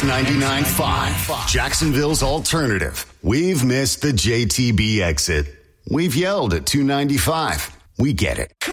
99.5, Jacksonville's alternative. We've missed the JTB exit. We've yelled at 295. We get it.